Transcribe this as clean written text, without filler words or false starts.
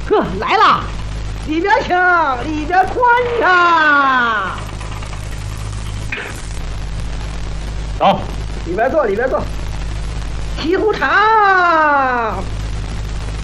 哥来了，里边请，里边宽敞。 走， 里边坐，里边坐。西湖场。